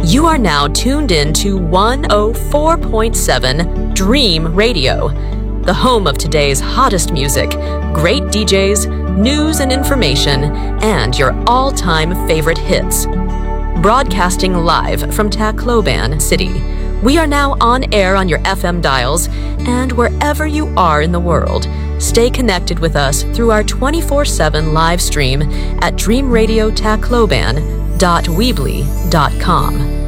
You are now tuned in to 104.7 Dream Radio, the home of today's hottest music, great DJs, news and information, and your all-time favorite hits. Broadcasting live from Tacloban City, we are now on air on your FM dials and wherever you are in the world. Stay connected with us through our 24/7 live stream at dreamradiotacloban.weebly.com.